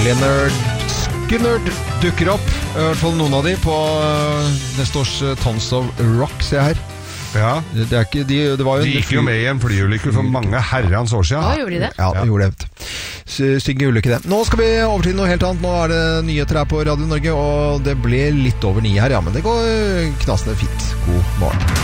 Lynyrd Skynyrd dukker opp, i hvert fall noen av de på neste års Tons of Rock, ser jeg her. Ja, det er ikke, det var jo de gikk jo med i en flyulykke for mange herrens år siden. Ja, gjorde de det? Ja, de gjorde det. Stygge ulykke det. Nå skal vi over til noe helt annet. Nå er det nyheter her på Radio Norge, og det ble litt over 9 her, ja, men det går knasende fint. God morgen.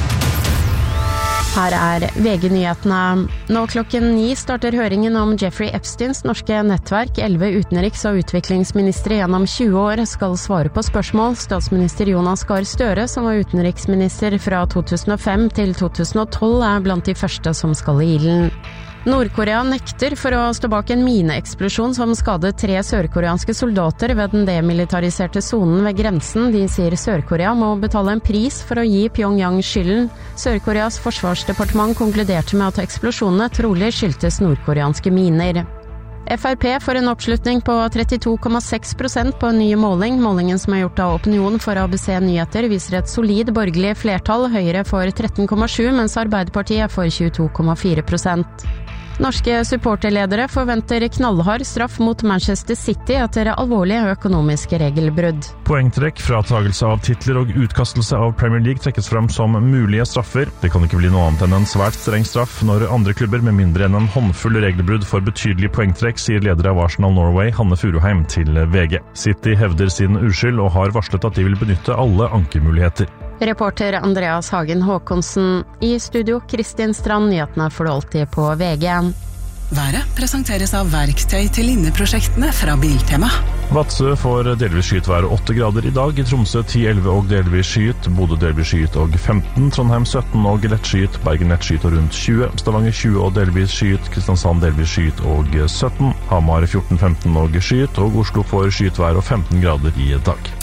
Her er VG-nyhetene. Nå klokken 9 starter høringen om Jeffrey Epsteins norske nettverk. 11 utenriks- og utviklingsministre gjennom 20 år skal svare på spørsmål. Statsminister Jonas Gahr Støre, som var utenriksminister fra 2005 til 2012, er blant de første som skal i ilden. Nord-Korea nekter for å stå bak en mineeksplosjon som skadet 3 sørkoreanske soldater ved den demilitariserte sonen ved grensen. De sier Sør-Korea må betale en pris for å gi Pyongyang skylden. Sør-Koreas forsvarsdepartement konkluderte med at eksplosjonene trolig skyldtes nordkoreanske miner. FrP får en oppslutning på 32,6% på en ny måling. Målingen som er gjort av Opinion for ABC Nyheter viser et solid borgerlig flertall. Høyre får 13,7%, mens Arbeiderpartiet får 22,4%. Norske supporterledere forventer knallhard straff mot Manchester City etter alvorlige økonomiske regelbrudd. Poengtrekk, fratagelse av titler og utkastelse av Premier League trekkes frem som mulige straffer. Det kan ikke bli noe annet enn en svært streng straff når andre klubber med mindre enn en håndfull regelbrudd får betydelig poengtrekk, sier leder av Arsenal Norway, Hanne Furuheim, til VG. City hevder sin uskyld og har varslet at de vil benytte alle ankemuligheter. Reporter Andreas Hagen Håkonsen. I studio Kristin Strand, nyhetene får du alltid på VG. Været presenteres av verktøy til linneprosjektene fra Biltema. Vadsø får delvis skyet vær 8 grader i dag. I Tromsø 10-11 og delvis skyet. Bodø delvis skyet og 15. Trondheim 17 og lett skyet. Bergen lett skyet og rundt 20. Stavanger 20 og delvis skyet. Kristiansand delvis skyet og 17. Hamar 14-15 og skyet. Og Oslo får skyet vær og 15 grader i dag.